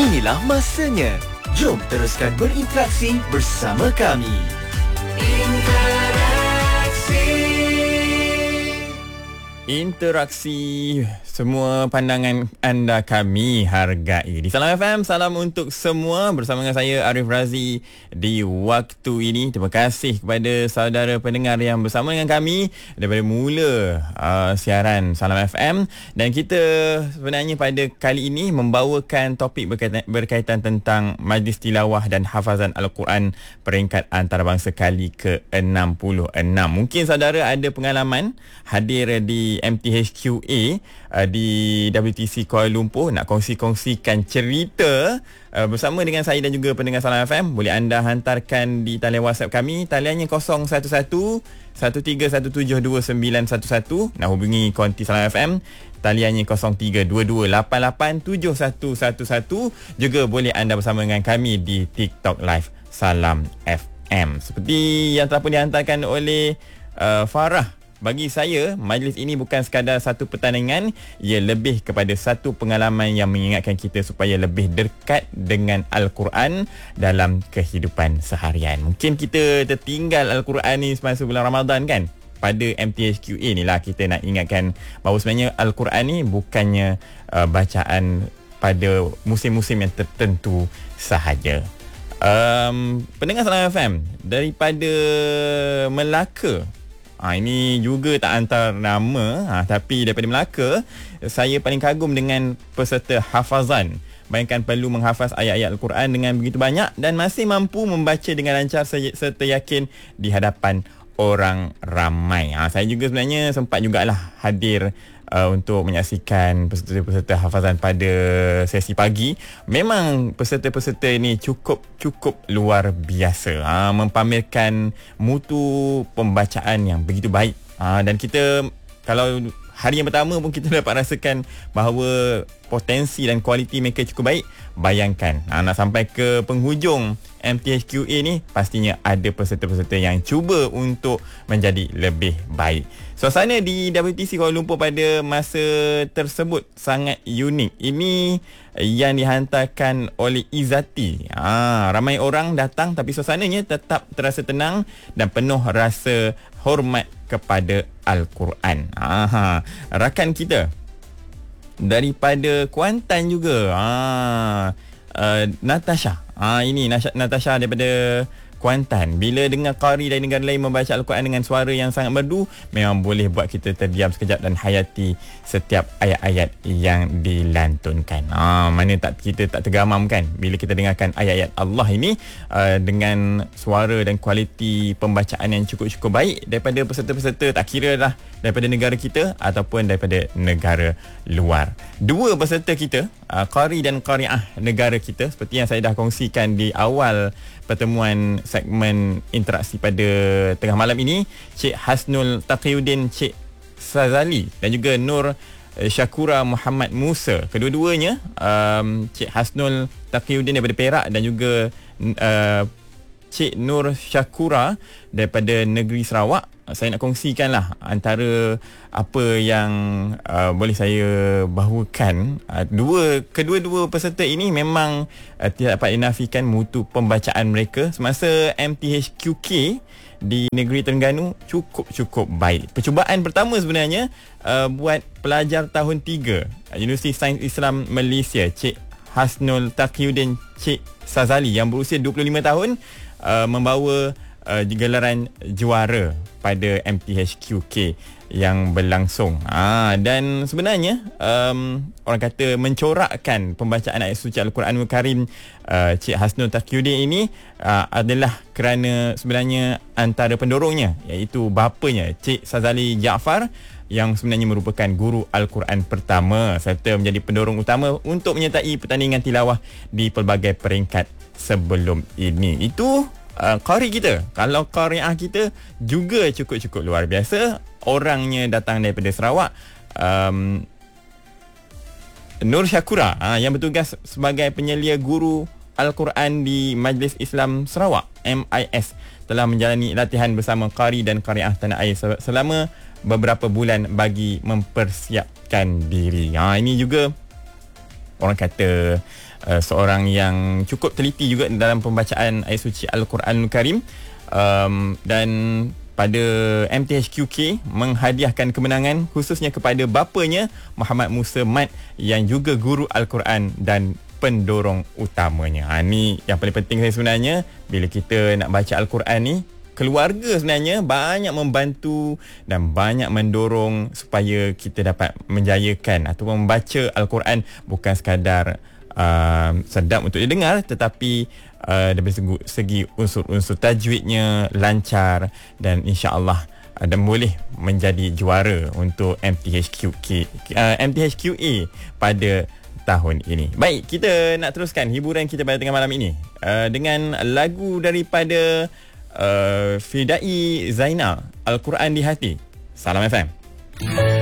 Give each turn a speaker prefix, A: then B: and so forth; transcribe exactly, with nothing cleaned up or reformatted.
A: Inilah masanya. Jom teruskan berinteraksi bersama kami. Interaksi.
B: Interaksi, semua pandangan anda kami hargai. Di Salam F M, salam untuk semua. Bersama dengan saya Arif Razi di waktu ini. Terima kasih kepada saudara pendengar yang bersama dengan kami daripada mula uh, siaran Salam F M. Dan kita sebenarnya pada kali ini membawakan topik berkaitan, berkaitan tentang Majlis Tilawah dan Hafazan Al-Quran peringkat antarabangsa kali ke enam puluh enam. Mungkin saudara ada pengalaman hadir di M T H Q A uh, di W T C Kuala Lumpur, nak kongsi-kongsikan cerita uh, bersama dengan saya dan juga pendengar Salam F M, boleh anda hantarkan di talian WhatsApp kami. Taliannya kosong satu satu satu tiga satu tujuh dua sembilan satu satu. Nak hubungi konti Salam F M, taliannya kosong tiga dua dua lapan lapan tujuh satu satu satu. Juga boleh anda bersama dengan kami di TikTok Live Salam F M. Seperti yang telah pun dihantarkan oleh uh, Farah, bagi saya, majlis ini bukan sekadar satu pertandingan, ia lebih kepada satu pengalaman yang mengingatkan kita supaya lebih dekat dengan Al-Quran dalam kehidupan seharian. Mungkin kita tertinggal Al-Quran ni semasa bulan Ramadan kan? Pada M T H Q A ni lah kita nak ingatkan bahawa sebenarnya Al-Quran ni bukannya uh, bacaan pada musim-musim yang tertentu sahaja. Um, pendengar Salam F M, daripada Melaka, Ha, ini juga tak hantar nama, ha, tapi daripada Melaka, saya paling kagum dengan peserta hafazan. Bayangkan perlu menghafaz ayat-ayat Al-Quran dengan begitu banyak dan masih mampu membaca dengan lancar serta yakin di hadapan orang ramai. Ha, saya juga sebenarnya sempat jugalah hadir uh, untuk menyaksikan peserta-peserta hafazan pada sesi pagi. Memang peserta-peserta ini cukup-cukup luar biasa. Ha, mempamerkan mutu pembacaan yang begitu baik. Ha, dan kita, kalau hari yang pertama pun kita dapat rasakan bahawa potensi dan kualiti mereka cukup baik. Bayangkan, ha, nak sampai ke penghujung M T H Q A ni, pastinya ada peserta-peserta yang cuba untuk menjadi lebih baik. Suasana di W T C Kuala Lumpur pada masa tersebut sangat unik. Ini yang dihantarkan oleh Izzati. Ha, ramai orang datang tapi suasananya tetap terasa tenang dan penuh rasa hormat kepada Al-Quran. Ha, rakan kita daripada Kuantan juga, ha, uh, Natasha. Ha, ini Natasha daripada Kuantan. Bila dengar qari dari negara lain membaca Al-Quran dengan suara yang sangat merdu, memang boleh buat kita terdiam sekejap dan hayati setiap ayat-ayat yang dilantunkan. Ha, mana tak kita tak tergamam kan bila kita dengarkan ayat-ayat Allah ini uh, dengan suara dan kualiti pembacaan yang cukup-cukup baik daripada peserta-peserta, tak kira lah daripada negara kita ataupun daripada negara luar. Dua peserta kita, uh, qari dan qari'ah negara kita, seperti yang saya dah kongsikan di awal pertemuan segmen interaksi pada tengah malam ini, Cik Hasnul Taqiyuddin Cik Sazali dan juga Nur Syakura Muhammad Musa. Kedua-duanya, um, Cik Hasnul Taqiyuddin daripada Perak dan juga uh, Cik Nur Syakura daripada negeri Sarawak. Saya nak kongsikanlah antara apa yang uh, boleh saya bahawakan. Uh, dua kedua-dua peserta ini memang uh, tidak dapat dinafikan mutu pembacaan mereka semasa M T H Q K di negeri Terengganu cukup-cukup baik. Percubaan pertama sebenarnya uh, buat pelajar tahun tiga Universiti Sains Islam Malaysia, Cik Hasnul Taqiyuddin Cik Sazali yang berusia dua puluh lima tahun, uh, membawa uh, gelaran juara pada M T H Q K yang berlangsung. Ah, dan sebenarnya um, orang kata mencorakkan pembacaan ayat suci Al-Quranul Karim uh, Cik Hasnul Taqiyuddin ini uh, adalah kerana sebenarnya antara pendorongnya iaitu bapanya Cik Sazali Jaafar yang sebenarnya merupakan guru Al-Quran pertama serta menjadi pendorong utama untuk menyertai pertandingan tilawah di pelbagai peringkat sebelum ini. Itu Uh, qari kita. Kalau qari'ah kita juga cukup-cukup luar biasa. Orangnya datang daripada Sarawak, um, Nur Syakura, uh, yang bertugas sebagai penyelia guru Al-Quran di Majlis Islam Sarawak M I S, telah menjalani latihan bersama qari dan qari'ah tanah air selama beberapa bulan bagi mempersiapkan diri. Ha, ini juga orang kata uh, seorang yang cukup teliti juga dalam pembacaan ayat suci Al-Quranul Karim, um, dan pada M T H Q K menghadiahkan kemenangan khususnya kepada bapanya Muhammad Musa Mat yang juga guru Al-Quran dan pendorong utamanya. Ha, ni yang paling penting saya sebenarnya bila kita nak baca Al-Quran ni. Keluarga sebenarnya banyak membantu dan banyak mendorong supaya kita dapat menjayakan atau membaca Al-Quran bukan sekadar uh, sedap untuk didengar, tetapi uh, dari segi, segi unsur-unsur tajwidnya lancar dan insya-Allah uh, dan boleh menjadi juara untuk M T H Q K uh, M T H Q A pada tahun ini. Baik, kita nak teruskan hiburan kita pada tengah malam ini uh, dengan lagu daripada Uh, Fidai Zainal, Al-Quran di Hati. Salam F M.